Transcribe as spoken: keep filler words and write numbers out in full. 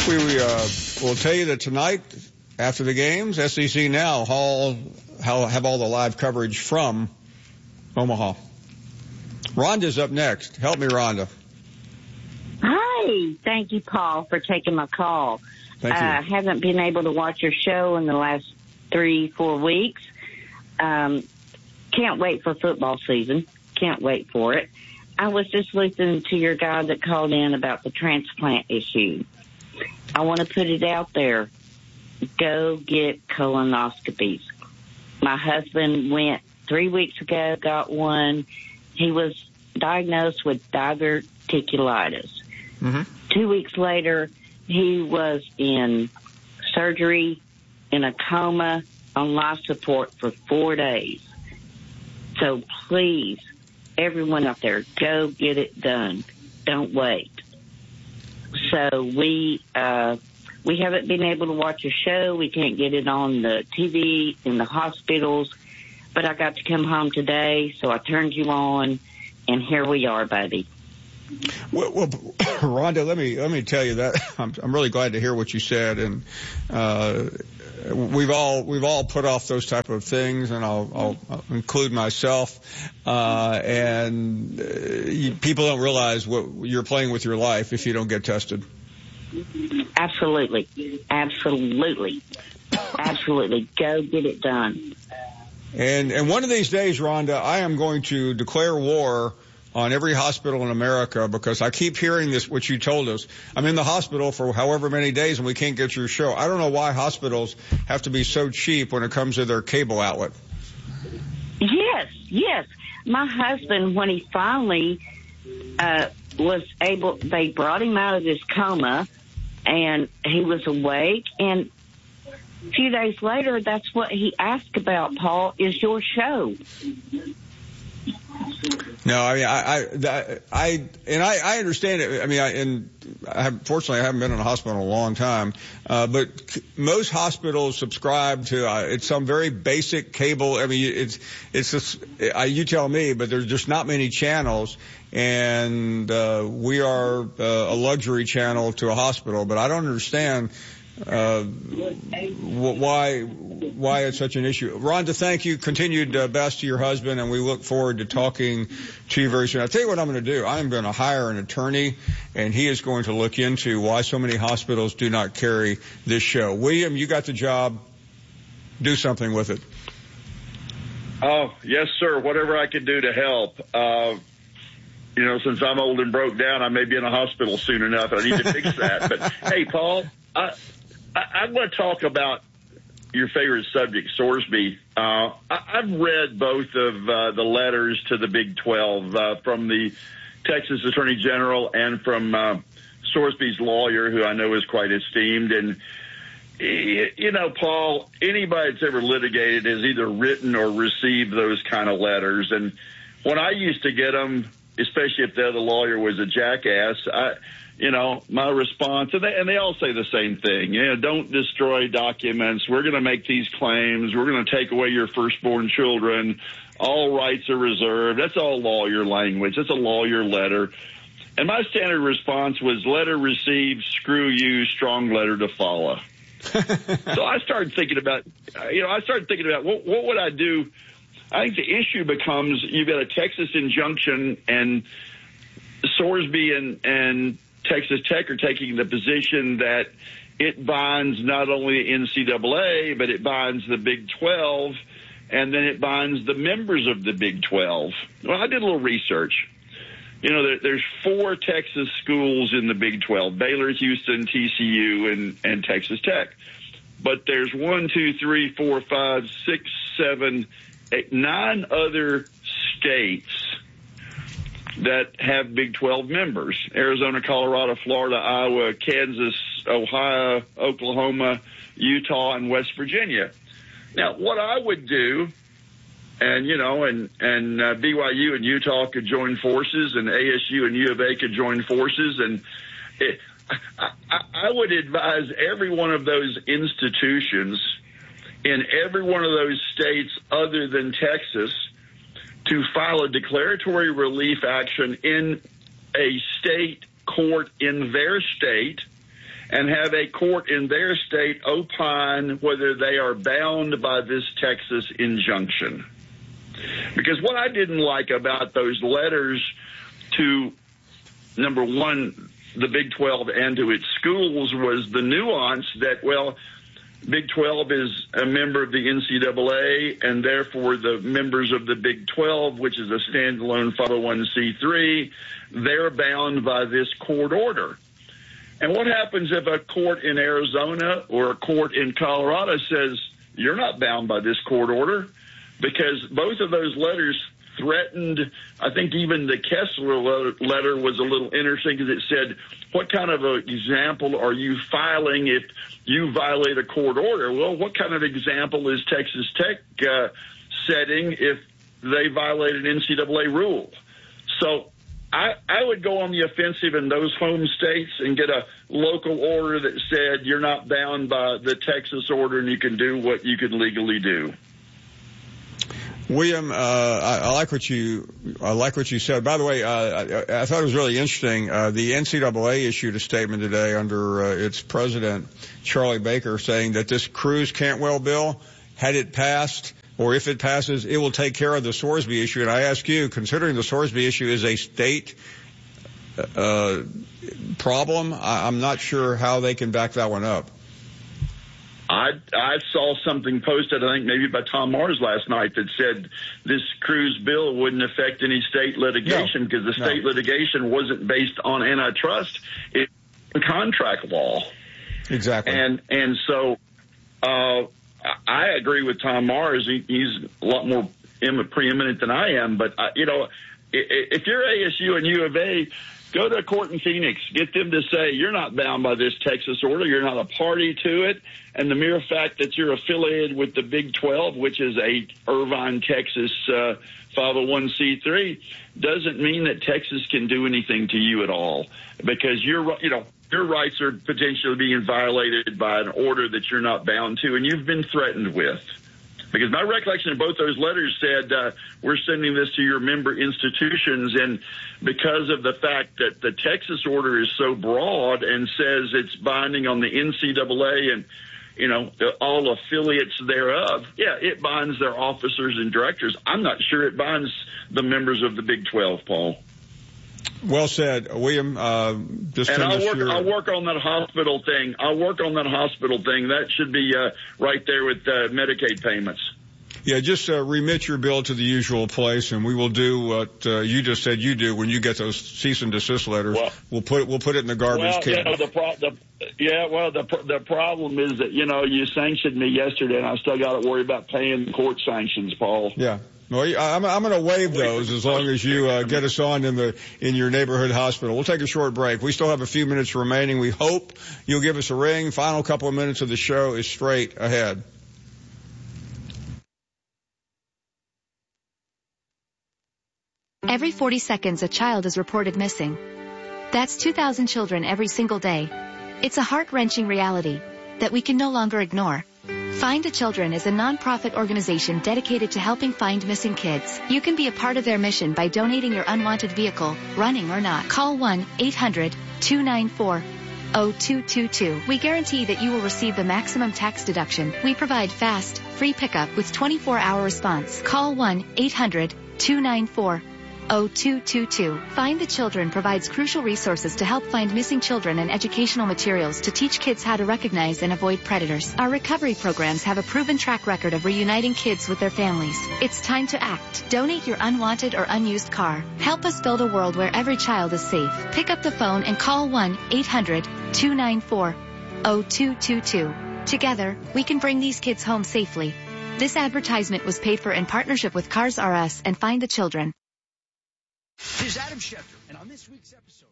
We uh, will tell you that tonight, after the games, S E C Now all, have all the live coverage from Omaha. Rhonda's up next. Help me, Rhonda. Hi. Thank you, Paul, for taking my call. Thank you. I uh, haven't been able to watch your show in the last three, four weeks. Um, can't wait for football season. Can't wait for it. I was just listening to your guy that called in about the transplant issue. I want to put it out there. Go get colonoscopies. My husband went three weeks ago, got one. He was diagnosed with diverticulitis. Mm-hmm. Two weeks later, he was in surgery, in a coma, on life support for four days. So please, everyone out there, go get it done. Don't wait. So we uh, we haven't been able to watch a show. We can't get it on the T V in the hospitals. But I got to come home today, so I turned you on, and here we are, baby. Well, well, Rhonda, let me let me tell you that I'm, I'm really glad to hear what you said, and uh, we've all we've all put off those type of things, and I'll, I'll, I'll include myself. Uh, and uh, you, people don't realize what you're playing with your life if you don't get tested. Absolutely, absolutely, absolutely. Go get it done. And and one of these days, Rhonda, I am going to declare war on every hospital in America, because I keep hearing this, what you told us. I'm in the hospital for however many days and we can't get your show. I don't know why hospitals have to be so cheap when it comes to their cable outlet. Yes, yes. My husband, when he finally uh, was able, they brought him out of his coma and he was awake, and a few days later, that's what he asked about, Paul, is your show. No, I mean, I, I, I, and I, I understand it. I mean, I, and I have, fortunately I haven't been in a hospital in a long time, uh, but c- most hospitals subscribe to, uh, it's some very basic cable. I mean, it's, it's just, I, you tell me, but there's just not many channels, and, uh, we are uh, a luxury channel to a hospital, but I don't understand Uh, why, why it's such an issue. Rhonda, thank you. Continued uh, best to your husband, and we look forward to talking to you very soon. I'll tell you what I'm going to do. I'm going to hire an attorney, and he is going to look into why so many hospitals do not carry this show. William, you got the job. Do something with it. Oh, yes, sir. Whatever I can do to help. Uh, you know, since I'm old and broke down, I may be in a hospital soon enough. I need to fix that. But, hey, Paul, I, I, I want to talk about your favorite subject, Sorsby. Uh, I, I've read both of uh, the letters to the Big twelve uh, from the Texas Attorney General and from uh, Sorsby's lawyer, who I know is quite esteemed. And, you know, Paul, anybody that's ever litigated has either written or received those kind of letters. And when I used to get them, especially if the other lawyer was a jackass, I You know, my response, and they, and they all say the same thing, you know, don't destroy documents. We're going to make these claims. We're going to take away your firstborn children. All rights are reserved. That's all lawyer language. That's a lawyer letter. And my standard response was, letter received, screw you, strong letter to follow. So I started thinking about, you know, I started thinking about what, what would I do? I think the issue becomes you've got a Texas injunction, and Sorsby and, and Texas Tech are taking the position that it binds not only N C double A, but it binds the Big twelve, and then it binds the members of the Big twelve. Well, I did a little research. You know, there, there's four Texas schools in the Big twelve, Baylor, Houston, T C U, and, and Texas Tech. But there's one, two, three, four, five, six, seven, eight, nine other states that have Big twelve members: Arizona, Colorado, Florida, Iowa, Kansas, Ohio, Oklahoma, Utah, and West Virginia. Now, what I would do, and, you know, and, and uh, B Y U and Utah could join forces, and A S U and U of A could join forces, and it, I, I would advise every one of those institutions in every one of those states other than Texas to file a declaratory relief action in a state court in their state and have a court in their state opine whether they are bound by this Texas injunction. Because what I didn't like about those letters to, number one, the Big twelve and to its schools was the nuance that, well, Big twelve is a member of the N C double A, and therefore the members of the Big twelve, which is a standalone five oh one c three, they're bound by this court order. And what happens if a court in Arizona or a court in Colorado says, you're not bound by this court order? Because both of those letters threatened, I think even the Kessler letter was a little interesting because it said, what kind of an example are you filing if you violate a court order? Well, what kind of example is Texas Tech uh, setting if they violate an N C double A rule? So I, I would go on the offensive in those home states and get a local order that said you're not bound by the Texas order and you can do what you can legally do. William, uh, I, I like what you, I like what you said. By the way, uh, I, I thought it was really interesting. Uh, the N C double A issued a statement today under uh, its president, Charlie Baker, saying that this Cruz-Cantwell bill, had it passed, or if it passes, it will take care of the Sorsby issue. And I ask you, considering the Sorsby issue is a state, uh, problem, I, I'm not sure how they can back that one up. I, I saw something posted, I think maybe by Tom Mars last night, that said this Cruz bill wouldn't affect any state litigation because no, the state no. litigation wasn't based on antitrust. It's contract law. Exactly. And and so uh, I agree with Tom Mars. He, he's a lot more preeminent than I am. But, uh, you know, if you're A S U and U of A, go to a court in Phoenix. Get them to say you're not bound by this Texas order. You're not a party to it. And the mere fact that you're affiliated with the Big twelve, which is a Irvine, Texas uh, five oh one c three, doesn't mean that Texas can do anything to you at all. Because you're, you know, your rights are potentially being violated by an order that you're not bound to and you've been threatened with. Because my recollection of both those letters said, uh, we're sending this to your member institutions, and because of the fact that the Texas order is so broad and says it's binding on the N C double A and, you know, all affiliates thereof, yeah, it binds their officers and directors. I'm not sure it binds the members of the Big twelve, Paul. Well said, William. Uh, just and I'll work, your... I'll work on that hospital thing. I'll work on that hospital thing. That should be uh, right there with uh, Medicaid payments. Yeah, just uh, remit your bill to the usual place, and we will do what uh, you just said you do when you get those cease and desist letters. Well, we'll put it, we'll put it in the garbage well, can. You know, the pro- the, yeah, well, the the problem is that, you know, you sanctioned me yesterday, and I still got to worry about paying court sanctions, Paul. Yeah. Well, I'm, I'm going to waive those as long as you uh, get us on in the in your neighborhood hospital. We'll take a short break. We still have a few minutes remaining. We hope you'll give us a ring. Final couple of minutes of the show is straight ahead. Every forty seconds, a child is reported missing. That's two thousand children every single day. It's a heart-wrenching reality that we can no longer ignore. Find a Children is a non-profit organization dedicated to helping find missing kids. You can be a part of their mission by donating your unwanted vehicle, running or not. Call one eight hundred two nine four oh two two two. We guarantee that you will receive the maximum tax deduction. We provide fast, free pickup with twenty-four hour response. Call one eight hundred two nine four oh two two two. Find the Children provides crucial resources to help find missing children and educational materials to teach kids how to recognize and avoid predators. Our recovery programs have a proven track record of reuniting kids with their families. It's time to act. Donate your unwanted or unused car. Help us build a world where every child is safe. Pick up the phone and call one eight hundred two nine four oh two two two. Together, we can bring these kids home safely. This advertisement was paid for in partnership with Cars R Us and Find the Children. This is Adam Schefter, and on this week's episode...